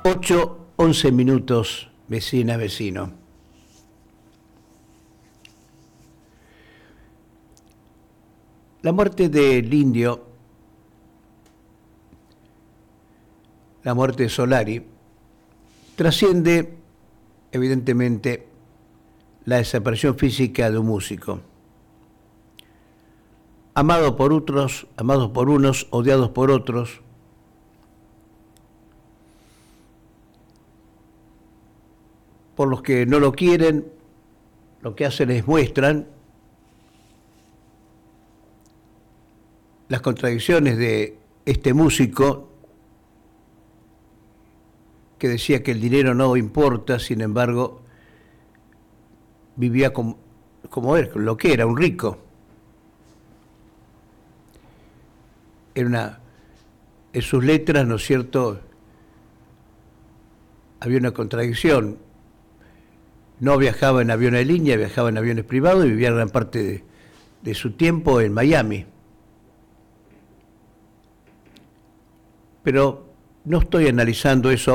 8:11, vecina, vecino. La muerte del indio, la muerte de Solari, trasciende evidentemente la desaparición física de un músico. Amado por otros, amados por unos, odiados por otros. Por los que no lo quieren, lo que hacen es muestran las contradicciones de este músico que decía que el dinero no importa, sin embargo, vivía como él, lo que era, un rico. En sus letras, ¿no es cierto?, había una contradicción. No viajaba en aviones de línea, viajaba en aviones privados y vivía gran parte de su tiempo en Miami. Pero no estoy analizando eso